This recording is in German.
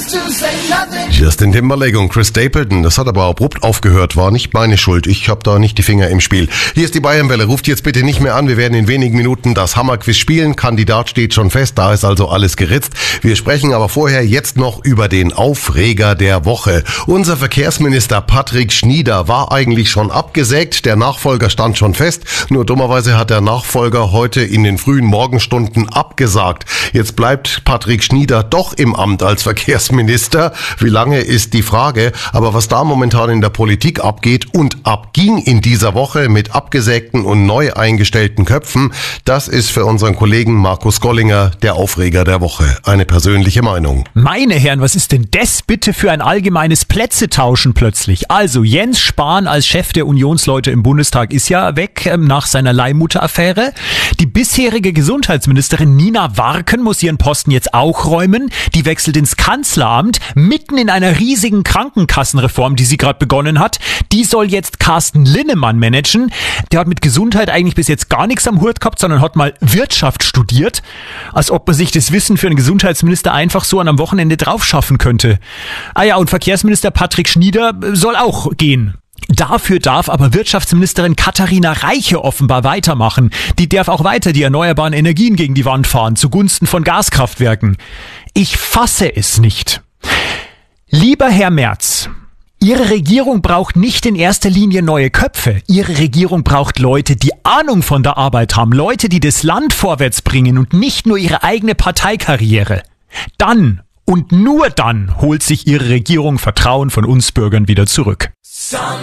Justin Timberlake und Chris Stapleton, das hat aber abrupt aufgehört, war nicht meine Schuld. Ich habe da nicht die Finger im Spiel. Hier ist die Bayernwelle, ruft jetzt bitte nicht mehr an, wir werden in wenigen Minuten das Hammerquiz spielen. Kandidat steht schon fest, da ist also alles geritzt. Wir sprechen aber vorher jetzt noch über den Aufreger der Woche. Unser Verkehrsminister Patrick Schnieder war eigentlich schon abgesägt, der Nachfolger stand schon fest, nur dummerweise hat der Nachfolger heute in den frühen Morgenstunden abgesagt. Jetzt bleibt Patrick Schnieder doch im Amt als Verkehrsminister. Wie lange ist die Frage, aber was da momentan in der Politik abgeht und abging in dieser Woche mit abgesägten und neu eingestellten Köpfen, das ist für unseren Kollegen Markus Gollinger der Aufreger der Woche. Eine persönliche Meinung. Meine Herren, was ist denn das bitte für ein allgemeines Plätzetauschen plötzlich? Also Jens Spahn als Chef der Unionsleute im Bundestag ist ja weg nach seiner Leihmutter-Affäre. Die bisherige Gesundheitsministerin Nina Warken muss ihren Posten jetzt auch räumen. Die wechselt ins Kanzleramt mitten in einer riesigen Krankenkassenreform, die sie gerade begonnen hat. Die soll jetzt Carsten Linnemann managen. Der hat mit Gesundheit eigentlich bis jetzt gar nichts am Hut gehabt, sondern hat mal Wirtschaft studiert. Als ob man sich das Wissen für einen Gesundheitsminister einfach so am Wochenende drauf schaffen könnte. Ah ja, und Verkehrsminister Patrick Schnieder soll auch gehen. Dafür darf aber Wirtschaftsministerin Katharina Reiche offenbar weitermachen. Die darf auch weiter die erneuerbaren Energien gegen die Wand fahren, zugunsten von Gaskraftwerken. Ich fasse es nicht. Lieber Herr Merz, Ihre Regierung braucht nicht in erster Linie neue Köpfe. Ihre Regierung braucht Leute, die Ahnung von der Arbeit haben. Leute, die das Land vorwärts bringen und nicht nur ihre eigene Parteikarriere. Dann und nur dann holt sich Ihre Regierung Vertrauen von uns Bürgern wieder zurück.